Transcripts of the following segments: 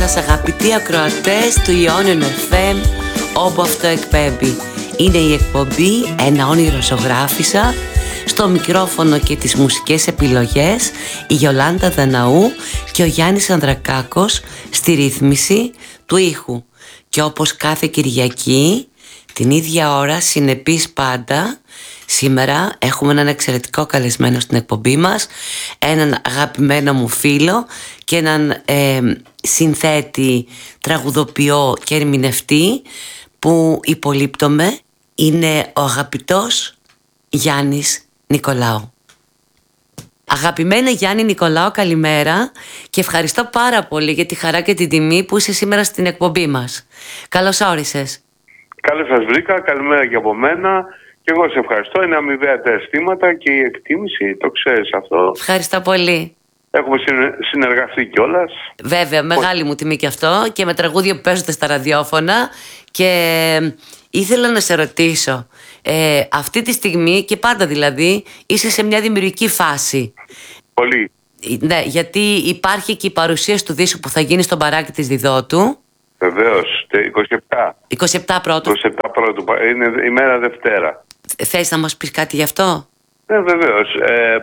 Σας αγαπητοί ακροατές του Ionian FM, όπου αυτό εκπέμπει. Είναι η εκπομπή «Ένα όνειρο ζωγράφισα». Στο μικρόφωνο και τις μουσικές επιλογές η Γιολάντα Δαναού και ο Γιάννης Ανδρακάκος στη ρύθμιση του ήχου. Και όπως κάθε Κυριακή, την ίδια ώρα, συνεπής πάντα, σήμερα έχουμε έναν εξαιρετικό καλεσμένο στην εκπομπή μας, έναν αγαπημένο μου φίλο και έναν συνθέτη, τραγουδοποιό και ερμηνευτή που υπολείπτομαι. Είναι ο αγαπητός Γιάννης Νικολάου. Αγαπημένα Γιάννη Νικολάου, καλημέρα και ευχαριστώ πάρα πολύ για τη χαρά και την τιμή που είσαι σήμερα στην εκπομπή μας. Καλώς όρισες. Καλώς σας βρήκα, καλημέρα και από μένα. Και εγώ σε ευχαριστώ, είναι αμοιβαία τα αισθήματα και η εκτίμηση, το ξέρεις αυτό. Ευχαριστώ πολύ. Έχουμε συνεργαστεί κιόλας. Βέβαια, μεγάλη μου τιμή και αυτό, και με τραγούδια που παίζονται στα ραδιόφωνα. Και ήθελα να σε ρωτήσω, αυτή τη στιγμή και πάντα δηλαδή είσαι σε μια δημιουργική φάση. Πολύ. Ναι, γιατί υπάρχει και η παρουσίαση του δίσκου που θα γίνει στο μπαράκι της Διδότου. Βεβαίως, 27. 27 πρώτου. 27 πρώτου, είναι η μέρα Δευτέρα. Θες να μας πεις κάτι γι' αυτό? Βεβαίως.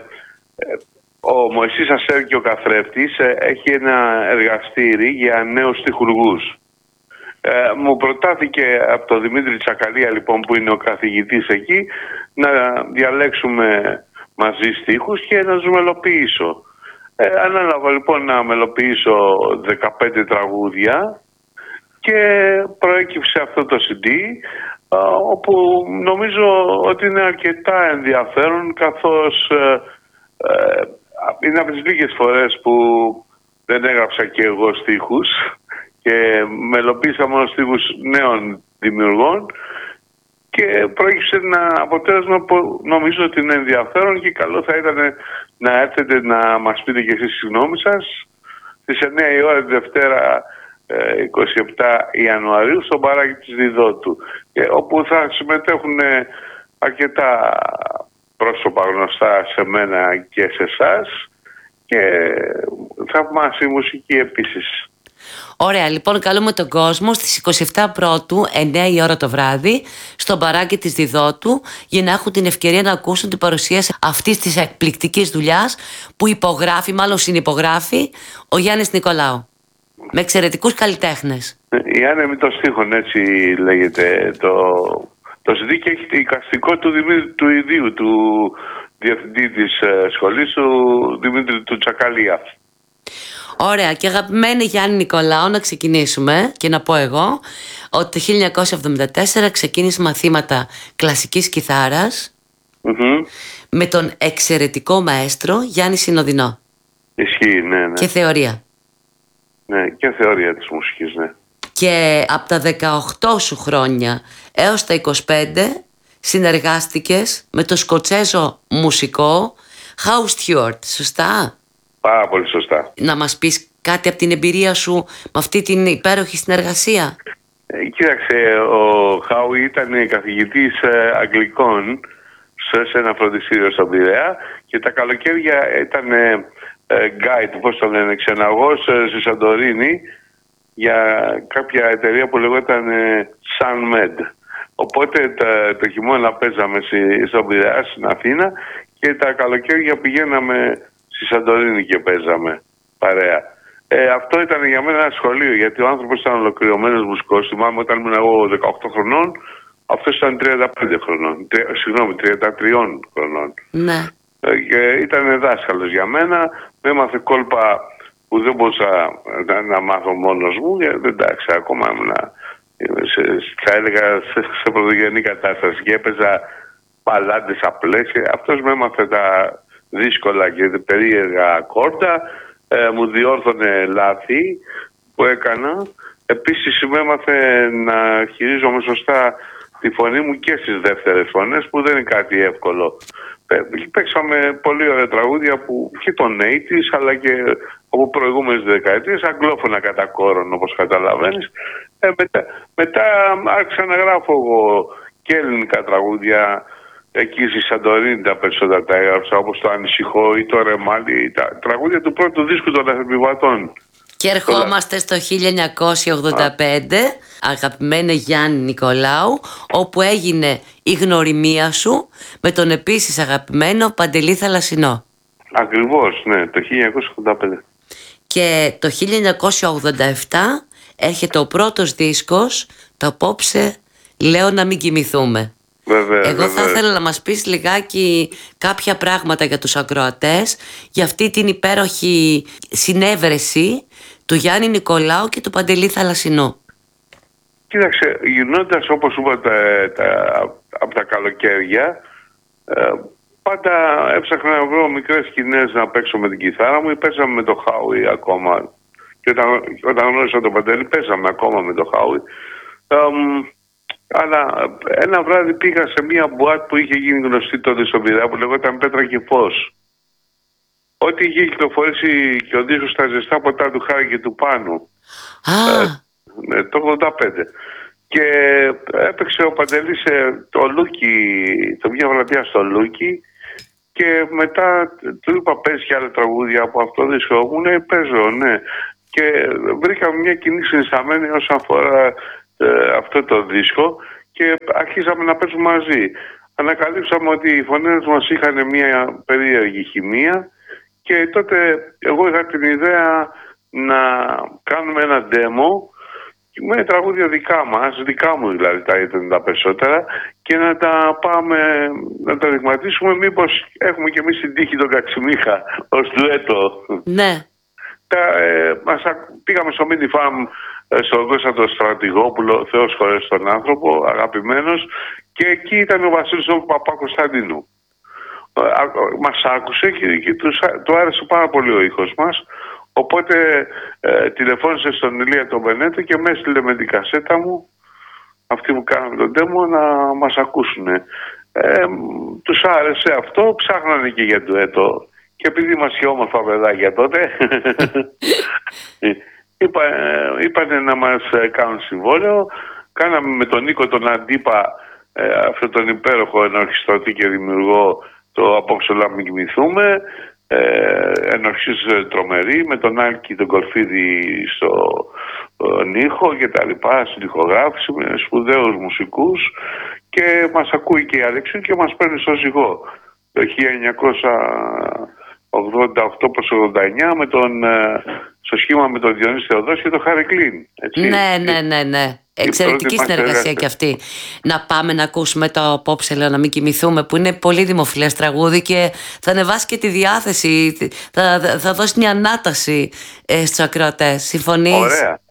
Ο Μωυσής Ασέρ ο καθρέφτης έχει ένα εργαστήρι για νέους στιχουργούς. Μου προτάθηκε από τον Δημήτρη Τσακαλία, λοιπόν, που είναι ο καθηγητής εκεί, να διαλέξουμε μαζί στίχους και να τους μελοποιήσω. Ανάλαβα λοιπόν να μελοποιήσω 15 τραγούδια και προέκυψε αυτό το CD, όπου νομίζω ότι είναι αρκετά ενδιαφέρον, καθώς είναι από τις λίγες φορές που δεν έγραψα και εγώ στίχους και μελοποίησα μόνο στίχους νέων δημιουργών και προέκυψε ένα αποτέλεσμα που νομίζω ότι είναι ενδιαφέρον και καλό θα ήταν να έρθετε να μας πείτε και εσείς τη γνώμη σας στις 9 η ώρα τη Δευτέρα 27 Ιανουαρίου στο μπαράκι της Διδότου, όπου θα συμμετέχουν αρκετά πρόσωπα γνωστά σε μένα και σε εσάς και θαυμάσια μουσική επίσης. Ωραία, λοιπόν, καλούμε τον κόσμο στις 27 Πρώτου, 9 η ώρα το βράδυ, στο μπαράκι της Διδότου, για να έχουν την ευκαιρία να ακούσουν την παρουσίαση αυτής της εκπληκτικής δουλειάς που υπογράφει, μάλλον συνυπογράφει, ο Γιάννης Νικολάου. Με εξαιρετικούς καλλιτέχνες. Η άνεμη των στίχων, έτσι λέγεται το CD, και έχει εικαστικό του ιδίου, του διευθυντή της σχολής, του Δημήτρη του Τσακαλία. Ωραία, και αγαπημένη Γιάννη Νικολάου, να ξεκινήσουμε και να πω εγώ ότι το 1974 ξεκίνησε μαθήματα κλασικής κιθάρας με τον εξαιρετικό μαέστρο Γιάννη Συνοδεινό. Ισχύει, ναι. Και θεωρία. Ναι, και θεωρία της μουσικής, ναι. Και από τα 18 σου χρόνια έως τα 25 συνεργάστηκες με τον Σκοτσέζο μουσικό Howe Stewart, σωστά? Πάρα πολύ σωστά. Να μας πεις κάτι από την εμπειρία σου με αυτή την υπέροχη συνεργασία. Κοίταξε, ο Howe ήταν καθηγητής Αγγλικών σε ένα φροντιστήριο στον Πειραιά και τα καλοκαίρια ήταν guide, πώς το λένε, ξεναγός στη Σαντορίνη για κάποια εταιρεία που λεγόταν SunMed. Οπότε το χειμώνα παίζαμε στον Πειραιά, στην Αθήνα, και τα καλοκαίρια πηγαίναμε στη Σαντορίνη και παίζαμε παρέα. Αυτό ήταν για μένα ένα σχολείο, γιατί ο άνθρωπος ήταν ολοκληρωμένος μουσικός. Θυμάμαι όταν ήμουν εγώ 18 χρονών, αυτός ήταν 35 χρονών. 33 χρονών. Ναι. Και ήταν δάσκαλος για μένα. Με έμαθε κόλπα που δεν μπορούσα να μάθω μόνος μου. Εντάξει, ακόμα ήμουν, θα έλεγα, σε πρωτογενή κατάσταση και έπαιζα παλάντες απλές. Αυτός με έμαθε τα δύσκολα και περίεργα ακόρτα, μου διόρθωνε λάθη που έκανα. Επίσης με έμαθε να χειρίζομαι σωστά τη φωνή μου και στις δεύτερες φωνές, που δεν είναι κάτι εύκολο. Παίξαμε πολύ ωραία τραγούδια που και των 80's αλλά και από προηγούμενες δεκαετίες, αγγλόφωνα κατά κόρον, όπως καταλαβαίνεις. Μετά άρχισα να γράφω εγώ και ελληνικά τραγούδια. Εκεί στη Σαντορίνη τα περισσότερα τα έγραψα, όπως το Ανησυχώ ή το Ρεμάλι, τα τραγούδια του πρώτου δίσκου των Αφιβατών. Και ερχόμαστε στο 1985, αγαπημένη Γιάννη Νικολάου, όπου έγινε η γνωριμία σου με τον επίσης αγαπημένο Παντελή Θαλασσινό. Ακριβώς, ναι, το 1985. Και το 1987 έρχεται ο πρώτος δίσκος, το Απόψε λέω να μην κοιμηθούμε. Εγώ θα ήθελα να μας πεις λιγάκι κάποια πράγματα για τους ακροατές, για αυτή την υπέροχη συνέβρεση του Γιάννη Νικολάου και του Παντελή Θαλασσινού. Κοίταξε, γυρνώντας όπως είπα από τα καλοκαίρια, πάντα έψαχνα να βρω μικρές σκηνές να παίξω με την κιθάρα μου ή παίζαμε με το Χάουι ακόμα. Και όταν γνώρισα τον Παντελή παίζαμε ακόμα με το Χάουι. Αλλά ένα βράδυ πήγα σε μια μπουάτ που είχε γίνει γνωστή τότε στο Πειραιά που λεγόταν Πέτρα και Φως. Ό,τι είχε κυκλοφορήσει και ο δίσκος στα ζεστά ποτά του Χάρη και του Πάνου. Το 85. Και έπαιξε ο Παντελής το Λούκι, το μια βραδιά στο Λούκι, και μετά του είπα πες και άλλα τραγούδια από αυτό το δίσκο. Μου λέει παίζω, ναι. Και βρήκαμε μια κοινή συνισταμένη όσον αφορά αυτό το δίσκο και αρχίσαμε να παίζουμε μαζί. Ανακαλύψαμε ότι οι φωνές μας είχαν μια περίεργη χημεία και τότε εγώ είχα την ιδέα να κάνουμε ένα demo με τραγούδια δικά μου δηλαδή ήταν τα περισσότερα, και να τα πάμε να τα δειγματίσουμε, μήπως έχουμε και εμείς την τύχη τον Κατσιμίχα ως ντουέτο. Ναι. Πήγαμε στο Mini Farm στον Κώσταντο Στρατηγόπουλο, Θεός χωρέσει τον άνθρωπο, αγαπημένος, και εκεί ήταν ο Βασίλης του Παπακοσταντίνου. Μας άκουσε και του άρεσε πάρα πολύ ο ήχος μας, οπότε τηλεφώνησε στον Ηλία τον Βενέτο και με έστειλε με την κασέτα μου, αυτή που κάναμε τον demo, να μας ακούσουνε. Τους άρεσε αυτό, ψάχνανε και για ντουέτο. Και επειδή είμαστε όμορφα παιδάκια τότε, είπανε να μας κάνουν συμβόλαιο. Κάναμε με τον Νίκο τον Αντίπα, αυτόν τον υπέροχο ενορχιστρωτή και δημιουργό, το Απόψε να μην κοιμηθούμε. Ενορχιστής τρομερή, με τον Άλκη τον Κορφίδη στο ήχο και τα λοιπά, στην ηχογράφηση, με σπουδαίους μουσικούς, και μας ακούει και η Αλεξίου και μας παίρνει στο ζυγό το 1988 προς 89 στο σχήμα με τον Διονύση Θεοδόση και τον Χάρη Κλίν. Ναι. Εξαιρετική συνεργασία και αυτή. Να πάμε να ακούσουμε το Απόψε λέω να μην κοιμηθούμε, που είναι πολύ δημοφιλές τραγούδι και θα ανεβάσει και τη διάθεση, θα δώσει μια ανάταση στους ακροατές. Συμφωνείς? Ωραία.